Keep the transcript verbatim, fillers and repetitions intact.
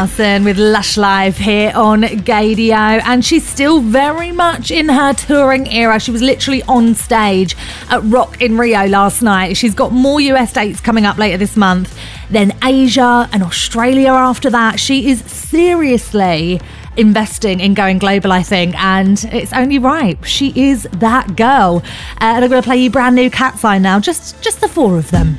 Larson with Lush Live here on Gaydio, and she's still very much in her touring era. She was literally on stage at Rock in Rio last night. She's got more U S dates coming up later this month, then Asia and Australia after that. She is seriously investing in going global, I think, and it's only right. She is that girl. Uh, and I'm going to play you brand new Cat's Eye now, just just the four of them.